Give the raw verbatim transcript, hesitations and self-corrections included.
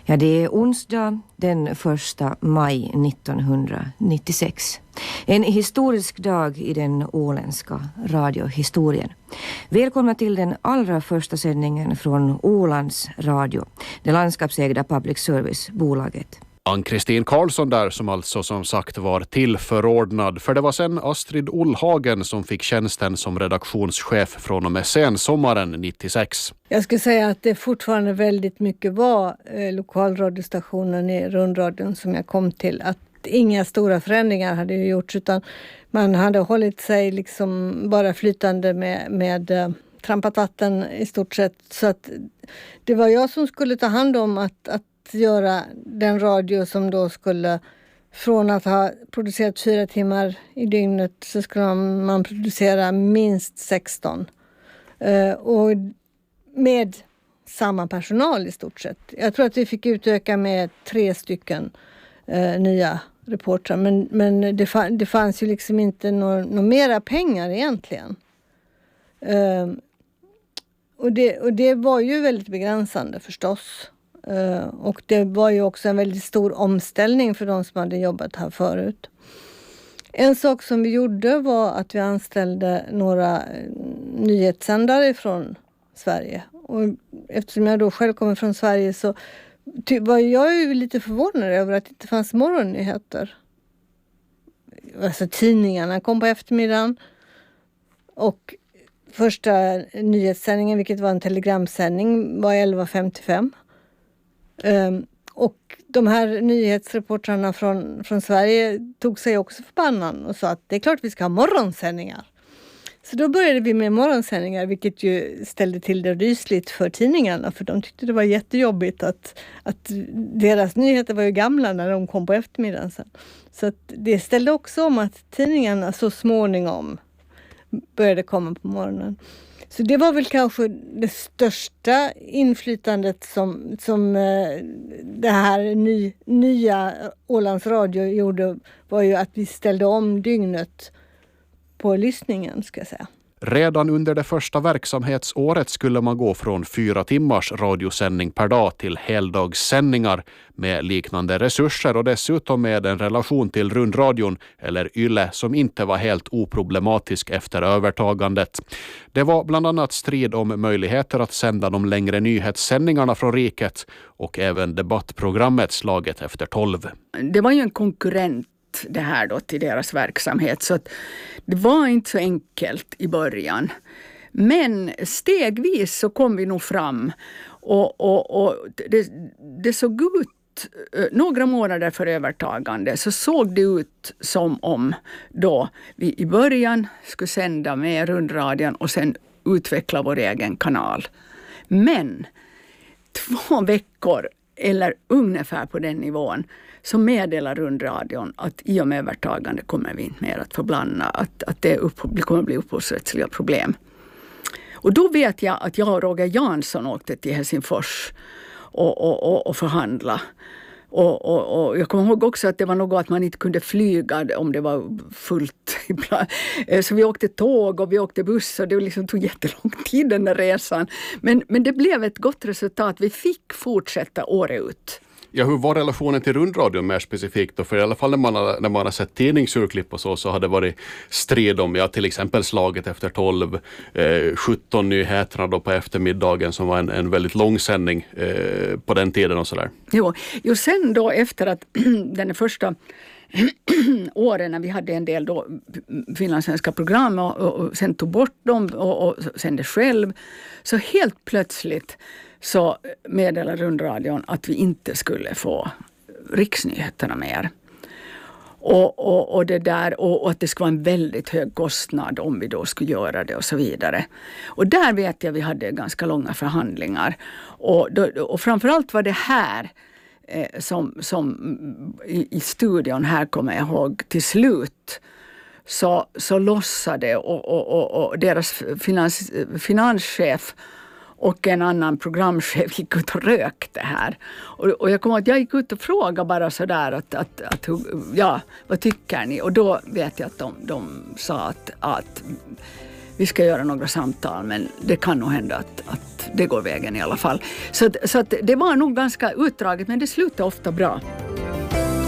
Ja, det är onsdag den första maj nittonhundranittiosex. En historisk dag i den åländska radiohistorien. Välkomna till den allra första sändningen från Ålands Radio, det landskapsägda public service-bolaget. Ann-Kristin Karlsson där, som alltså som sagt var tillförordnad, för det var sen Astrid Ullhagen som fick tjänsten som redaktionschef från och med sen sommaren nittiosex. Jag skulle säga att det fortfarande väldigt mycket var eh, lokalradiostationen i rundradion som jag kom till. Att inga stora förändringar hade gjorts, utan man hade hållit sig liksom bara flytande med, med eh, trampat vatten i stort sett. Så att det var jag som skulle ta hand om att, att göra den radio som då skulle, från att ha producerat fyra timmar i dygnet, så skulle man producera minst sexton. Uh, och med samma personal i stort sett. Jag tror att vi fick utöka med tre stycken uh, nya reportrar. Men, men det, fa- det fanns ju liksom inte några nå mera pengar egentligen. Uh, och, det, och det var ju väldigt begränsande förstås. Uh, och det var ju också en väldigt stor omställning för de som hade jobbat här förut. En sak som vi gjorde var att vi anställde några nyhetssändare från Sverige. Och eftersom jag då själv kommer från Sverige så ty- var jag ju lite förvånad över att det inte fanns morgonnyheter. Alltså tidningarna kom på eftermiddagen. Och första nyhetssändningen, vilket var en telegramsändning, var elva femtiofem. Um, och de här nyhetsreportrarna från, från Sverige tog sig också förbannan och sa att det är klart vi ska ha morgonsändningar. Så då började vi med morgonsändningar, vilket ju ställde till det rysligt för tidningarna, för de tyckte det var jättejobbigt att, att deras nyheter var ju gamla när de kom på eftermiddagen sen. Så att det ställde också om att tidningarna så småningom började komma på morgonen. Så det var väl kanske det största inflytandet som, som eh, det här ny, nya Ålands Radio gjorde, var ju att vi ställde om dygnet på lyssningen, ska jag säga. Redan under det första verksamhetsåret skulle man gå från fyra timmars radiosändning per dag till heldagssändningar med liknande resurser och dessutom med en relation till rundradion eller YLE som inte var helt oproblematisk efter övertagandet. Det var bland annat strid om möjligheter att sända de längre nyhetssändningarna från riket och även debattprogrammet Slaget efter tolv. Det var ju en konkurrent det här då till deras verksamhet, så att det var inte så enkelt i början. Men stegvis så kom vi nog fram och, och, och det, det såg ut, några månader för övertagande så såg det ut som om då vi i början skulle sända med rundradion och sen utveckla vår egen kanal. Men två veckor eller ungefär på den nivån så meddelar rundradion att i och med övertagande kommer vi inte mer att förblanda, att, att det upp, kommer att bli upphovsrättsliga problem. Och då vet jag att jag och Roger Jansson åkte till Helsingfors och, och, och, och förhandla. Och, och, och jag kommer ihåg också att det var något att man inte kunde flyga om det var fullt ibland. Så vi åkte tåg och vi åkte buss och det liksom tog jättelång tid den där resan. Men, men det blev ett gott resultat. Vi fick fortsätta året ut. Ja, hur var relationen till rundradion mer specifikt då? För i alla fall när man har, när man har sett tidningsurklipp och så, så har det varit strid om, ja, till exempel Slaget efter tolv, eh, sjutton nyheterna då på eftermiddagen som var en, en väldigt lång sändning eh, på den tiden och sådär. Jo, jo, sen då efter att den första åren när vi hade en del då finlandssvenska program och, och, och sen tog bort dem och, och sände själv, så helt plötsligt så meddelade rundradion att vi inte skulle få riksnyheterna mer. Och, och, och, det där, och, och att det skulle vara en väldigt hög kostnad om vi då skulle göra det och så vidare. Och där vet jag vi hade ganska långa förhandlingar. Och, då, och framförallt var det här eh, som, som i, i studion här kommer jag ihåg till slut så, så lossade och, och, och, och deras finans, finanschef och en annan programchef gick ut och rökte här. Och, och jag kommer att jag gick ut och frågade bara sådär att, att, att ja, vad tycker ni? Och då vet jag att de, de sa att, att vi ska göra några samtal, men det kan nog hända att, att det går vägen i alla fall. Så, så att det var nog ganska utdraget, men det slutade ofta bra.